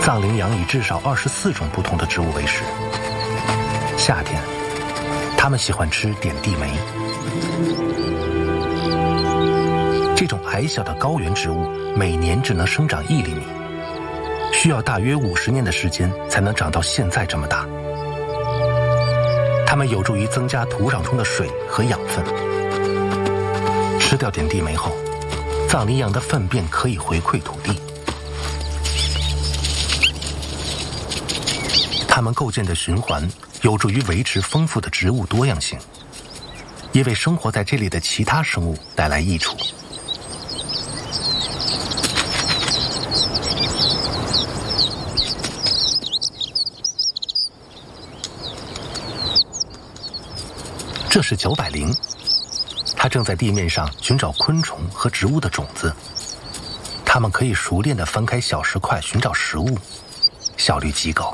藏羚羊以至少24种不同的植物为食。夏天，它们喜欢吃点地梅。这种矮小的高原植物每年只能生长1厘米，需要大约50年的时间才能长到现在这么大。它们有助于增加土壤中的水和养分。吃掉点地梅后，藏羚羊的粪便可以回馈土地。它们构建的循环有助于维持丰富的植物多样性，也为生活在这里的其他生物带来益处。这是9百灵，它正在地面上寻找昆虫和植物的种子。它们可以熟练地翻开小石块寻找食物，效率极高。